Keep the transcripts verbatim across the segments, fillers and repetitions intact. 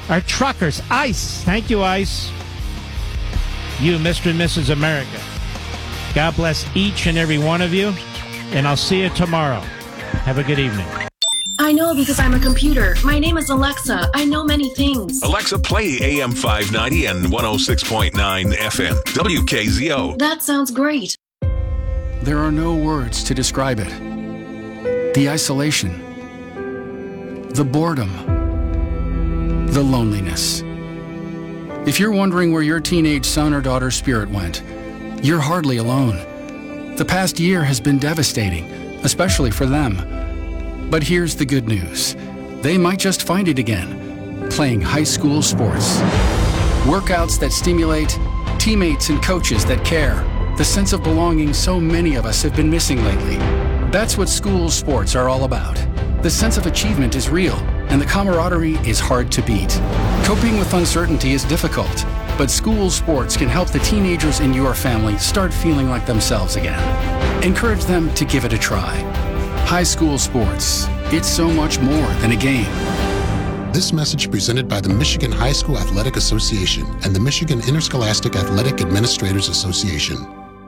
Our truckers, ICE. Thank you, ICE. You, Mister and Missus America. God bless each and every one of you, and I'll see you tomorrow. Have a good evening. I know because I'm a computer. My name is Alexa. I know many things. Alexa, play A M five ninety and one oh six point nine F M. W K Z O. That sounds great. There are no words to describe it. The isolation. The boredom. The loneliness. If you're wondering where your teenage son or daughter's spirit went, you're hardly alone. The past year has been devastating, especially for them. But here's the good news. They might just find it again, playing high school sports. Workouts that stimulate, teammates and coaches that care, the sense of belonging so many of us have been missing lately. That's what school sports are all about. The sense of achievement is real, and the camaraderie is hard to beat. Coping with uncertainty is difficult, but school sports can help the teenagers in your family start feeling like themselves again. Encourage them to give it a try. High school sports. It's so much more than a game. This message presented by the Michigan High School Athletic Association and the Michigan Interscholastic Athletic Administrators Association.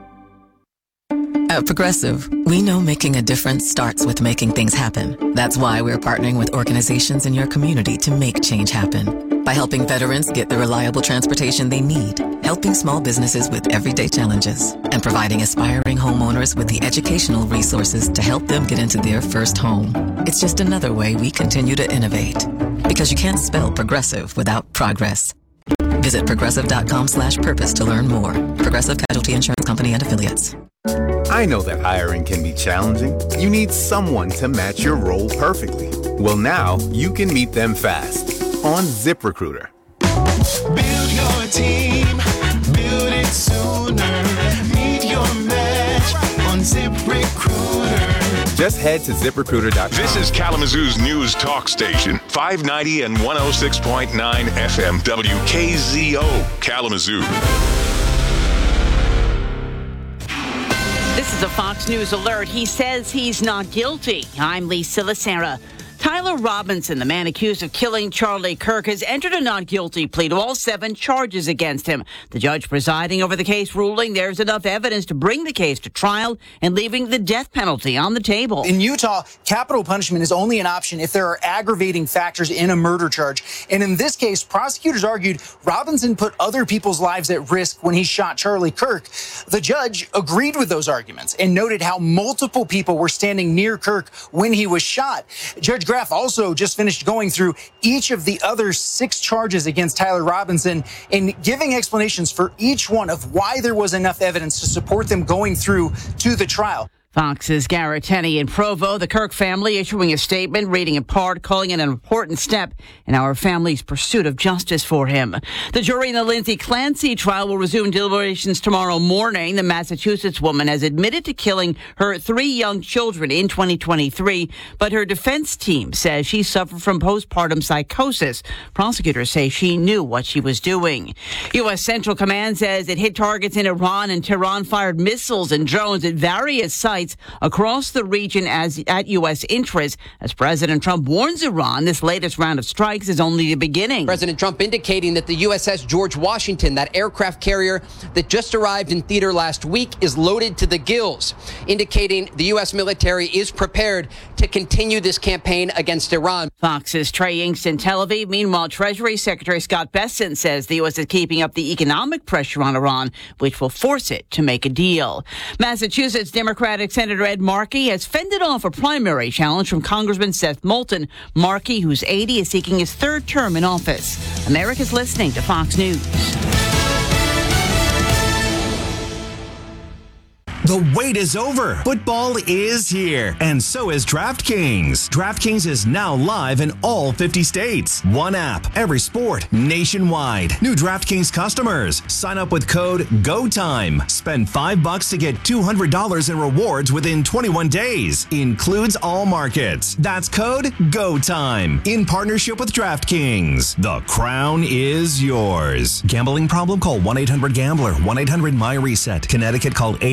At Progressive, we know making a difference starts with making things happen. That's why we're partnering with organizations in your community to make change happen. By helping veterans get the reliable transportation they need, helping small businesses with everyday challenges, and providing aspiring homeowners with the educational resources to help them get into their first home. It's just another way we continue to innovate. Because you can't spell progressive without progress. Visit progressive.com slash purpose to learn more. Progressive Casualty Insurance Company and Affiliates. I know that hiring can be challenging. You need someone to match your role perfectly. Well, now you can meet them fast on ZipRecruiter. Build your team, build it sooner. Meet your match on ZipRecruiter. Just head to zip recruiter dot com. This is Kalamazoo's news talk station, five ninety and one oh six point nine F M, W K Z O, Kalamazoo. This is a Fox News alert. He says he's not guilty. I'm Lisa Lacera. Tyler Robinson, the man accused of killing Charlie Kirk, has entered a not guilty plea to all seven charges against him. The judge presiding over the case ruling there's enough evidence to bring the case to trial and leaving the death penalty on the table. In Utah, capital punishment is only an option if there are aggravating factors in a murder charge. And in this case, prosecutors argued Robinson put other people's lives at risk when he shot Charlie Kirk. The judge agreed with those arguments and noted how multiple people were standing near Kirk when he was shot. Judge Graff also just finished going through each of the other six charges against Tyler Robinson and giving explanations for each one of why there was enough evidence to support them going through to the trial. Fox's Garrett Tenney in Provo, the Kirk family issuing a statement, reading in part, calling it an important step in our family's pursuit of justice for him. The jury in the Lindsay Clancy trial will resume deliberations tomorrow morning. The Massachusetts woman has admitted to killing her three young children in twenty twenty-three, but her defense team says she suffered from postpartum psychosis. Prosecutors say she knew what she was doing. U S. Central Command says it hit targets in Iran, and Tehran fired missiles and drones at various sites across the region as at U S interests. As President Trump warns Iran, this latest round of strikes is only the beginning. President Trump indicating that the U S S George Washington, that aircraft carrier that just arrived in theater last week, is loaded to the gills, indicating the U S military is prepared to continue this campaign against Iran. Fox's Trey Inks in Tel Aviv. Meanwhile, Treasury Secretary Scott Bessent says the U S is keeping up the economic pressure on Iran, which will force it to make a deal. Massachusetts Democratic Senator Ed Markey has fended off a primary challenge from Congressman Seth Moulton. Markey, who's eighty, is seeking his third term in office. America's listening to Fox News. The wait is over. Football is here, and so is DraftKings. DraftKings is now live in all fifty states. One app, every sport, nationwide. New DraftKings customers, sign up with code GOTIME. Spend five bucks to get two hundred dollars in rewards within twenty-one days. Includes all markets. That's code GOTIME. In partnership with DraftKings. The crown is yours. Gambling problem? Call one eight hundred gambler. one eight hundred my reset. Connecticut, call eight eight eight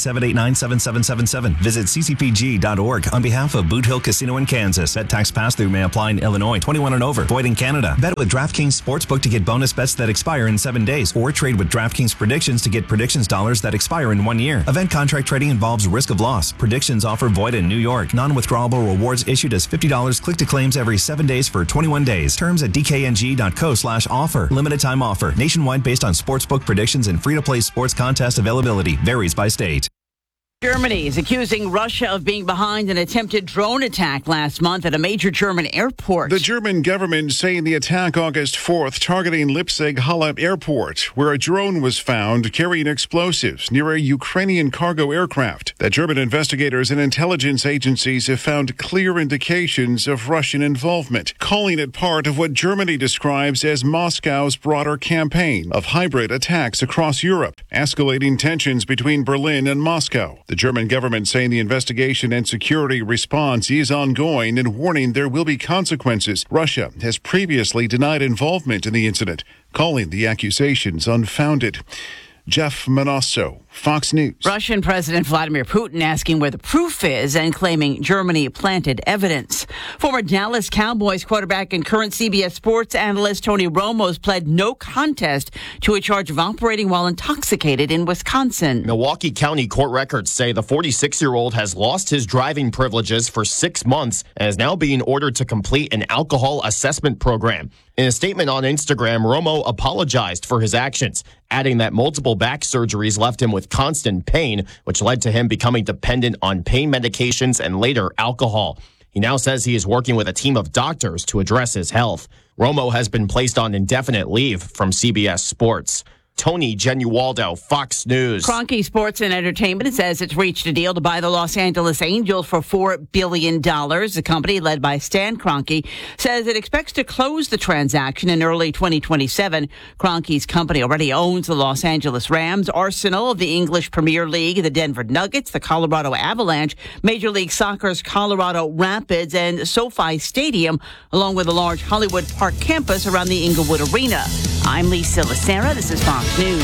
seven eight nine, seven seven seven seven. Visit c c p g dot org on behalf of Boot Hill Casino in Kansas. Bet tax pass-through may apply in Illinois. twenty-one and over. Void in Canada. Bet with DraftKings Sportsbook to get bonus bets that expire in seven days. Or trade with DraftKings Predictions to get predictions dollars that expire in one year. Event contract trading involves risk of loss. Predictions offer void in New York. Non-withdrawable rewards issued as fifty dollars click to claims every seven days for twenty-one days. Terms at d k n g dot co slash offer. Limited time offer. Nationwide based on sportsbook predictions and free-to-play sports contest availability. Varies by state. Germany is accusing Russia of being behind an attempted drone attack last month at a major German airport. The German government saying the attack August fourth targeting Leipzig-Halle Airport, where a drone was found carrying explosives near a Ukrainian cargo aircraft. The German investigators and intelligence agencies have found clear indications of Russian involvement, calling it part of what Germany describes as Moscow's broader campaign of hybrid attacks across Europe, escalating tensions between Berlin and Moscow. The German government saying the investigation and security response is ongoing and warning there will be consequences. Russia has previously denied involvement in the incident, calling the accusations unfounded. Jeff Manasso, Fox News. Russian President Vladimir Putin asking where the proof is and claiming Germany planted evidence. Former Dallas Cowboys quarterback and current C B S Sports analyst Tony Romo has pled no contest to a charge of operating while intoxicated in Wisconsin. Milwaukee County court records say the forty-six-year-old has lost his driving privileges for six months and is now being ordered to complete an alcohol assessment program. In a statement on Instagram, Romo apologized for his actions, adding that multiple back surgeries left him with constant pain, which led to him becoming dependent on pain medications and later alcohol. He now says he is working with a team of doctors to address his health. Romo has been placed on indefinite leave from C B S Sports. Tony Genualdo, Fox News. Kroenke Sports and Entertainment says it's reached a deal to buy the Los Angeles Angels for four billion dollars. The company, led by Stan Kroenke, says it expects to close the transaction in early twenty twenty-seven. Kroenke's company already owns the Los Angeles Rams, Arsenal of the English Premier League, the Denver Nuggets, the Colorado Avalanche, Major League Soccer's Colorado Rapids, and SoFi Stadium, along with a large Hollywood Park campus around the Inglewood Arena. I'm Lisa Lacera. This is Fox News.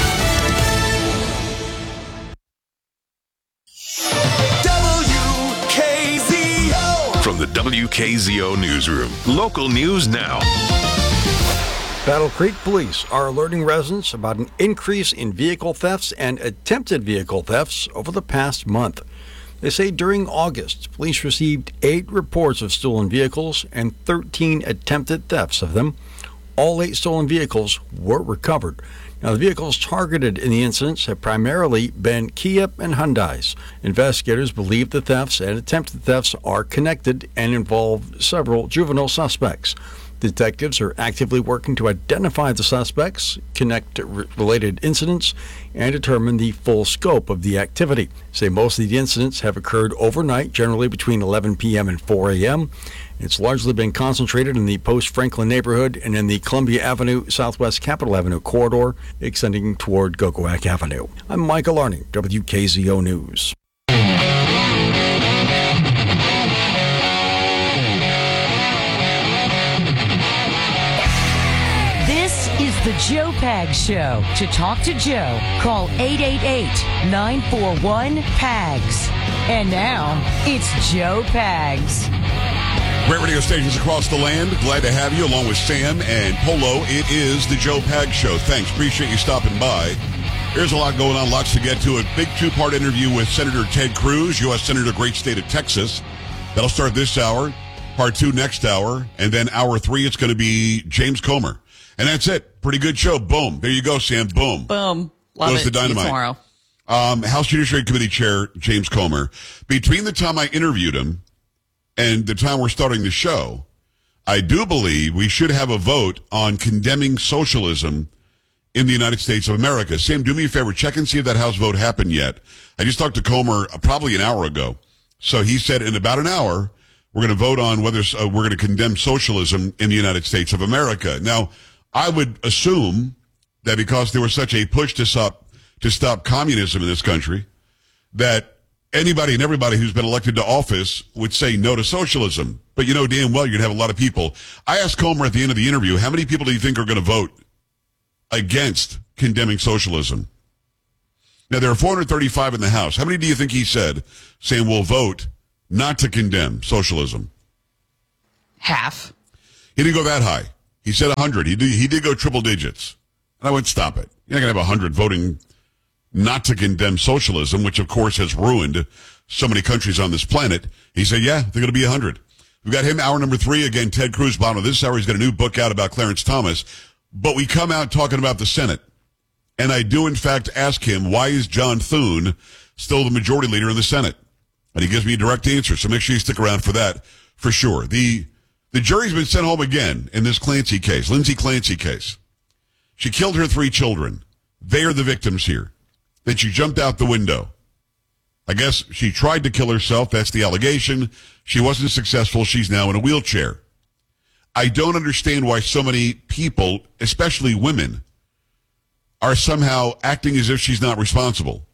W K Z O. From the W K Z O newsroom, local news now. Battle Creek police are alerting residents about an increase in vehicle thefts and attempted vehicle thefts over the past month. They say during August, police received eight reports of stolen vehicles and thirteen attempted thefts of them. All eight stolen vehicles were recovered. Now, the vehicles targeted in the incidents have primarily been Kia and Hyundais. Investigators believe the thefts and attempted thefts are connected and involve several juvenile suspects. Detectives are actively working to identify the suspects, connect related incidents, and determine the full scope of the activity. Say most of the incidents have occurred overnight, generally between eleven p.m. and four a.m. It's largely been concentrated in the Post-Franklin neighborhood and in the Columbia Avenue, Southwest Capitol Avenue corridor, extending toward Gogoak Avenue. I'm Michael Arning, W K Z O News. This is the Joe Pags Show. To talk to Joe, call eight eight eight, nine four one, P A G S. And now, it's Joe Pags. Great radio stations across the land. Glad to have you along with Sam and Polo. It is the Joe Pags Show. Thanks. Appreciate you stopping by. There's a lot going on, lots to get to. A big two-part interview with Senator Ted Cruz, U S Senator, great state of Texas. That'll start this hour. Part two next hour. And then hour three, it's going to be James Comer. And that's it. Pretty good show. Boom. There you go, Sam. Boom. Boom. Love Goes it. the dynamite. See you tomorrow. Um, House Judiciary Committee Chair James Comer. Between the time I interviewed him and the time we're starting the show, I do believe we should have a vote on condemning socialism in the United States of America. Sam, do me a favor. Check and see if that House vote happened yet. I just talked to Comer probably an hour ago. So he said in about an hour, we're going to vote on whether uh, we're going to condemn socialism in the United States of America. Now, I would assume that because there was such a push to stop, to stop communism in this country, that anybody and everybody who's been elected to office would say no to socialism. But you know damn well you'd have a lot of people. I asked Comer at the end of the interview, how many people do you think are going to vote against condemning socialism? Now, there are four hundred thirty-five in the House. How many do you think he said saying we'll vote not to condemn socialism? Half. He didn't go that high. He said one hundred. He did, he did go triple digits. And I went, stop it. You're not going to have one hundred voting not to condemn socialism, which, of course, has ruined so many countries on this planet. He said, yeah, they're going to be one hundred. We've got him, hour number three. Again, Ted Cruz, bottom of this hour. He's got a new book out about Clarence Thomas. But we come out talking about the Senate. And I do, in fact, ask him, why is John Thune still the majority leader in the Senate? And he gives me a direct answer. So make sure you stick around for that, for sure. The The jury's been sent home again in this Clancy case, Lindsay Clancy case. She killed her three children. They are the victims here. Then she jumped out the window. I guess she tried to kill herself. That's the allegation. She wasn't successful. She's now in a wheelchair. I don't understand why so many people, especially women, are somehow acting as if she's not responsible.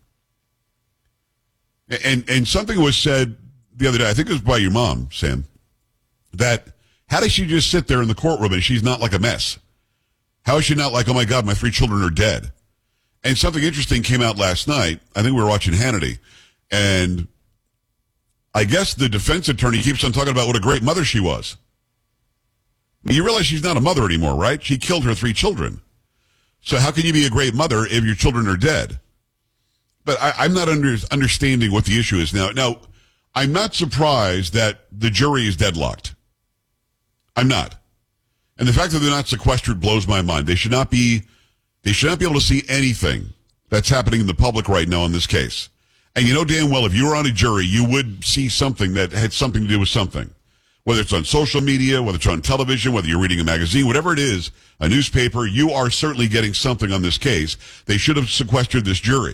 And, and something was said the other day, I think it was by your mom, Sam, that how does she just sit there in the courtroom and she's not like a mess? How is she not like, oh my God, my three children are dead? And something interesting came out last night. I think we were watching Hannity. And I guess the defense attorney keeps on talking about what a great mother she was. You realize she's not a mother anymore, right? She killed her three children. So how can you be a great mother if your children are dead? But I, I'm not under, understanding what the issue is now. Now, I'm not surprised that the jury is deadlocked. I'm not. And the fact that they're not sequestered blows my mind. They should not be, they should not be able to see anything that's happening in the public right now in this case. And you know damn well if you were on a jury, you would see something that had something to do with something. Whether it's on social media, whether it's on television, whether you're reading a magazine, whatever it is, a newspaper, you are certainly getting something on this case. They should have sequestered this jury.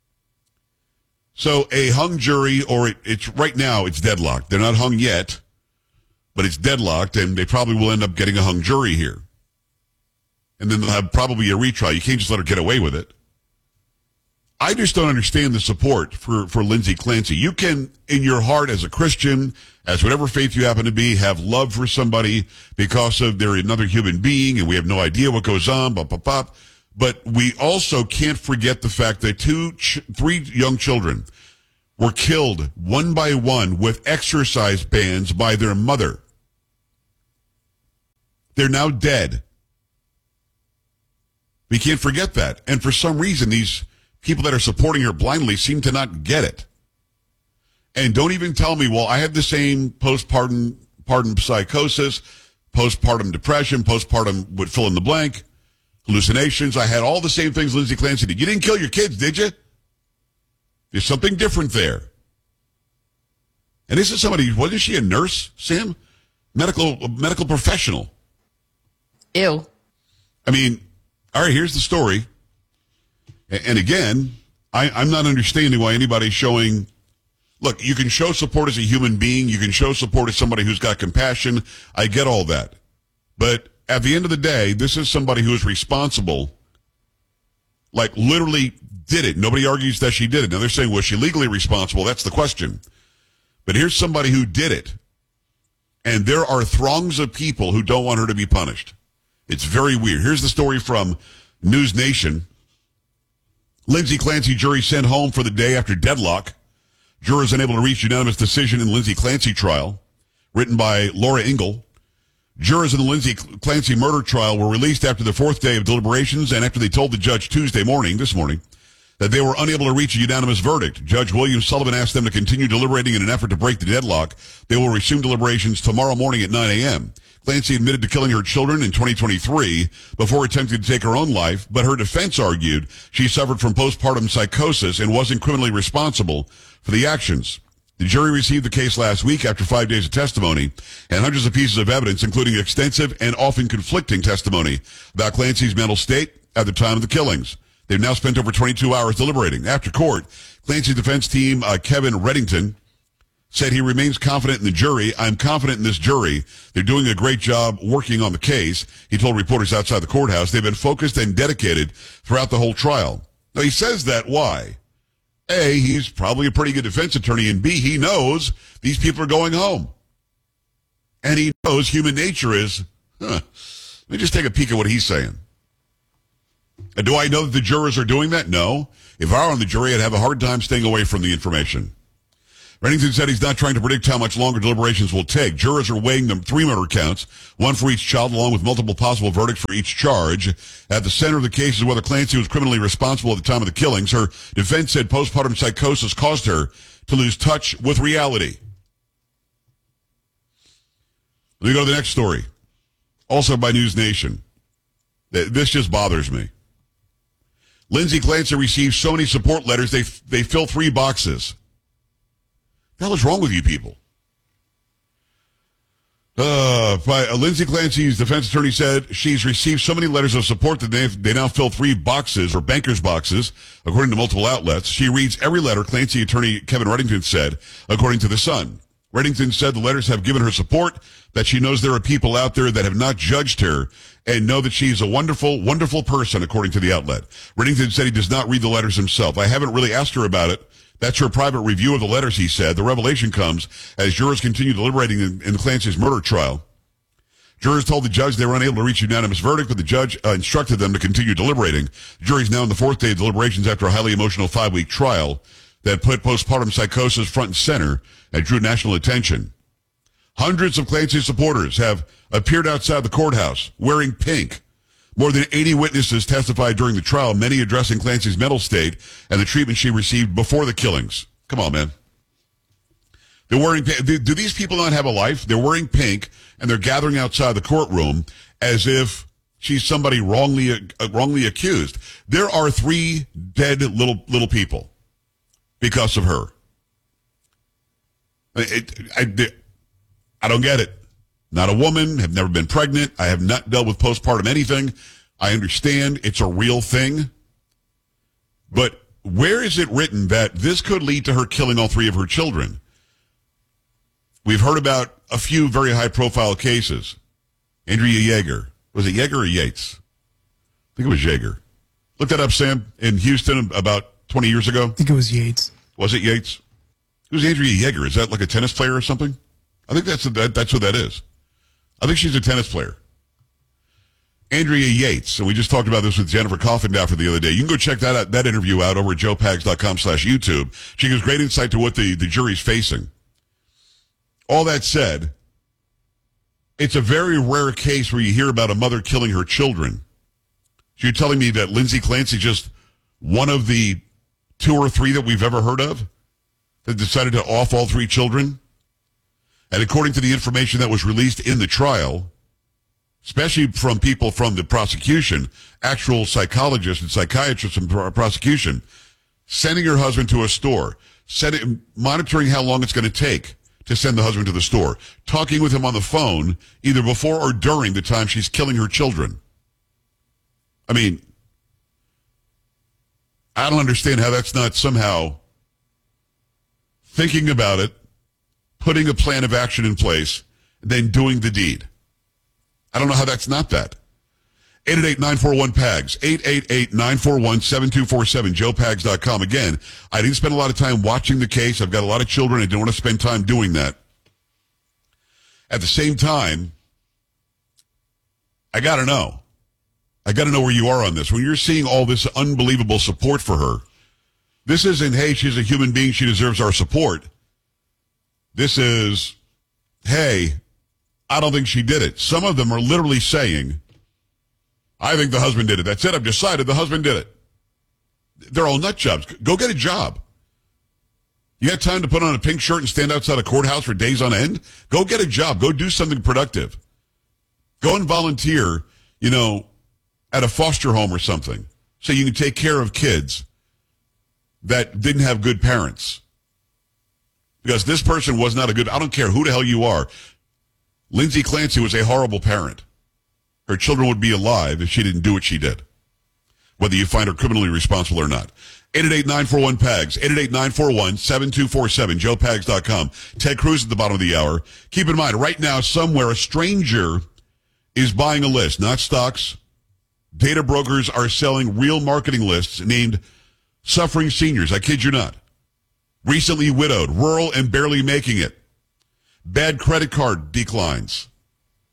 So a hung jury, or it, it's right now, it's deadlocked. They're not hung yet, but it's deadlocked, and they probably will end up getting a hung jury here. And then they'll have probably a retrial. You can't just let her get away with it. I just don't understand the support for, for Lindsay Clancy. You can, in your heart as a Christian, as whatever faith you happen to be, have love for somebody because of they're another human being and we have no idea what goes on, blah, blah, blah. But we also can't forget the fact that two, ch- three young children were killed one by one with exercise bands by their mother. They're now dead. We can't forget that. And for some reason, these people that are supporting her blindly seem to not get it. And don't even tell me, well, I had the same postpartum pardon psychosis, postpartum depression, postpartum would fill in the blank, hallucinations. I had all the same things Lindsay Clancy did. You didn't kill your kids, did you? There's something different there. And this is somebody, wasn't she a nurse, Sam? Medical, medical professional. Ew. I mean, all right, here's the story. And again, I, I'm not understanding why anybody's showing, look, you can show support as a human being. You can show support as somebody who's got compassion. I get all that. But at the end of the day, this is somebody who is responsible, like literally did it. Nobody argues that she did it. Now they're saying, was she legally responsible? That's the question. But here's somebody who did it. And there are throngs of people who don't want her to be punished. It's very weird. Here's the story from News Nation. Lindsay Clancy jury sent home for the day after deadlock. Jurors unable to reach unanimous decision in Lindsay Clancy trial. Written by Laura Ingle. Jurors in the Lindsay Clancy murder trial were released after the fourth day of deliberations and after they told the judge Tuesday morning, this morning, that they were unable to reach a unanimous verdict. Judge William Sullivan asked them to continue deliberating in an effort to break the deadlock. They will resume deliberations tomorrow morning at nine a.m. Clancy admitted to killing her children in twenty twenty-three before attempting to take her own life, but her defense argued she suffered from postpartum psychosis and wasn't criminally responsible for the actions. The jury received the case last week after five days of testimony and hundreds of pieces of evidence, including extensive and often conflicting testimony about Clancy's mental state at the time of the killings. They've now spent over twenty-two hours deliberating. After court, Clancy's defense team, uh, Kevin Reddington, said he remains confident in the jury. I'm confident in this jury. They're doing a great job working on the case. He told reporters outside the courthouse they've been focused and dedicated throughout the whole trial. Now, he says that why? A, he's probably a pretty good defense attorney, and B, he knows these people are going home. And he knows human nature is, huh, let me just take a peek at what he's saying. And do I know that the jurors are doing that? No. If I were on the jury, I'd have a hard time staying away from the information. Reddington said he's not trying to predict how much longer deliberations will take. Jurors are weighing them three murder counts, one for each child, along with multiple possible verdicts for each charge. At the center of the case is whether Clancy was criminally responsible at the time of the killings. Her defense said postpartum psychosis caused her to lose touch with reality. Let me go to the next story. Also by News Nation. This just bothers me. Lindsay Clancy received so many support letters, they they fill three boxes. What the hell is wrong with you people? Uh, by, uh, Lindsay Clancy's defense attorney said she's received so many letters of support that they they now fill three boxes, or banker's boxes, according to multiple outlets. She reads every letter, Clancy attorney Kevin Reddington said, according to The Sun. Reddington said the letters have given her support, that she knows there are people out there that have not judged her, and know that she's a wonderful, wonderful person, according to the outlet. Reddington said he does not read the letters himself. I haven't really asked her about it. That's her private review of the letters, he said. The revelation comes as jurors continue deliberating in, in Clancy's murder trial. Jurors told the judge they were unable to reach a unanimous verdict, but the judge uh, instructed them to continue deliberating. The jury's now in the fourth day of deliberations after a highly emotional five-week trial that put postpartum psychosis front and center and drew national attention. Hundreds of Clancy supporters have appeared outside the courthouse wearing pink. More than eighty witnesses testified during the trial, many addressing Clancy's mental state and the treatment she received before the killings. Come on, man. They're wearing pink. Do, do these people not have a life? They're wearing pink, and they're gathering outside the courtroom as if she's somebody wrongly uh, wrongly accused. There are three dead little little people because of her. It, I, I don't get it. Not a woman, have never been pregnant. I have not dealt with postpartum anything. I understand it's a real thing. But where is it written that this could lead to her killing all three of her children? We've heard about a few very high-profile cases. Andrea Yeager. Was it Yeager or Yates? I think it was Yeager. Look that up, Sam, in Houston about twenty years ago. I think it was Yates. Was it Yates? Who's Andrea Yeager? Is that like a tennis player or something? I think that's that, that's what that is. I think she's a tennis player. Andrea Yates, and we just talked about this with Jennifer Coffindaffer the other day. You can go check that out, that interview out over at joe pags dot com slash YouTube. She gives great insight to what the, the jury's facing. All that said, it's a very rare case where you hear about a mother killing her children. So you're telling me that Lindsay Clancy just one of the two or three that we've ever heard of that decided to off all three children? And according to the information that was released in the trial, especially from people from the prosecution, actual psychologists and psychiatrists from the prosecution, sending her husband to a store, sending, monitoring how long it's going to take to send the husband to the store, talking with him on the phone either before or during the time she's killing her children. I mean, I don't understand how that's not somehow thinking about it, putting a plan of action in place, then doing the deed. I don't know how that's not that. eight eight eight, nine four one, P A G S, eight eight eight, nine four one, seven two four seven, joe pags dot com. Again, I didn't spend a lot of time watching the case. I've got a lot of children. I don't want to spend time doing that. At the same time, I got to know. I got to know where you are on this. When you're seeing all this unbelievable support for her, this isn't, hey, she's a human being, she deserves our support. This is, hey, I don't think she did it. Some of them are literally saying, I think the husband did it. That's it. I've decided the husband did it. They're all nut jobs. Go get a job. You got time to put on a pink shirt and stand outside a courthouse for days on end? Go get a job. Go do something productive. Go and volunteer, you know, at a foster home or something so you can take care of kids that didn't have good parents. Because this person was not a good, I don't care who the hell you are. Lindsay Clancy was a horrible parent. Her children would be alive if she didn't do what she did, whether you find her criminally responsible or not. eight eight eight, nine four one, P A G S, eight eight eight, nine four one, seven two four seven, joe pags dot com. Ted Cruz at the bottom of the hour. Keep in mind, right now, somewhere, a stranger is buying a list, not stocks. Data brokers are selling real marketing lists named Suffering Seniors. I kid you not. Recently widowed, rural and barely making it. Bad credit card declines.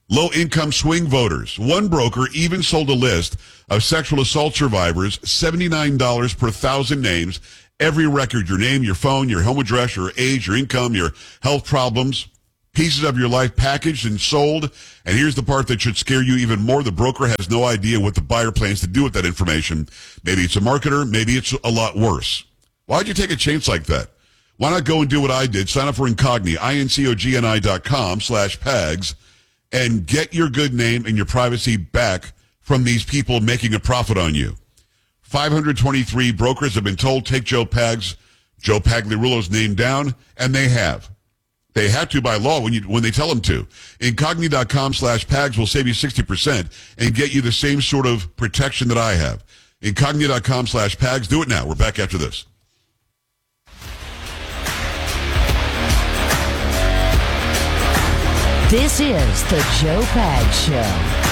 low-income swing voters. One broker even sold a list of sexual assault survivors, seventy-nine dollars per thousand names, every record, your name, your phone, your home address, your age, your income, your health problems, pieces of your life packaged and sold. And here's the part that should scare you even more. The broker has no idea what the buyer plans to do with that information. Maybe it's a marketer. Maybe it's a lot worse. Why'd you take a chance like that? Why not go and do what I did? Sign up for Incogni, I-N-C-O-G-N-I dot com slash PAGS, and get your good name and your privacy back from these people making a profit on you. five hundred twenty-three brokers have been told, take Joe Pags, Joe Pagliarulo's name down, and they have. They have to by law when you when they tell them to. Incogni dot com slash PAGS will save you sixty percent and get you the same sort of protection that I have. Incogni dot com slash PAGS. Do it now. We're back after this. This is the Joe Pags Show.